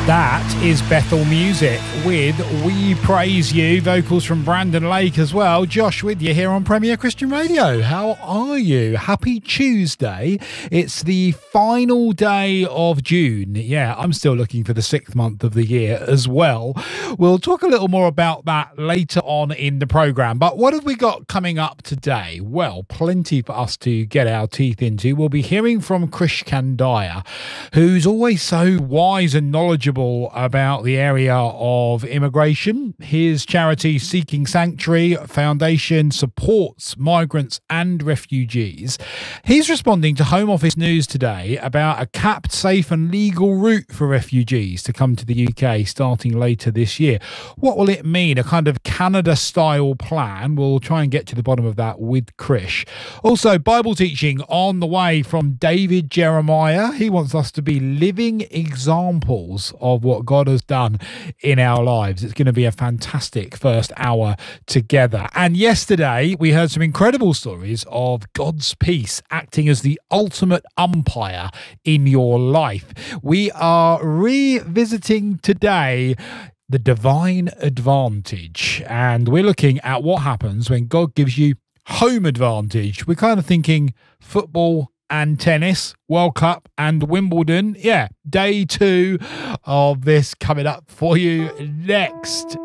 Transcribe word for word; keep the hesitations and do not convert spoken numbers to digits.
That is Bethel Music with We Praise You. Vocals from Brandon Lake as well. Josh with you here on Premier Christian Radio. How are you? Happy Tuesday. It's the final day of June. Yeah, I'm still looking for the sixth month of the year as well. We'll talk a little more about that later on in the programme. But what have we got coming up today? Well, plenty for us to get our teeth into. We'll be hearing from Krish Kandiah, who's always so wise and knowledgeable about the area of immigration. His charity Seeking Sanctuary Foundation supports migrants and refugees. He's responding to Home Office news today about a capped, safe and legal route for refugees to come to the U K starting later this year. What will it mean? A kind of Canada-style plan? We'll try and get to the bottom of that with Krish. Also, Bible teaching on the way from David Jeremiah. He wants us to be living examples of what God has done in our lives. It's going to be a fantastic first hour together. And yesterday we heard some incredible stories of God's peace acting as the ultimate umpire in your life. We are revisiting today the divine advantage, and we're looking at what happens when God gives you home advantage. We're kind of thinking football and tennis, World Cup and Wimbledon. Yeah, day two of this coming up for you next.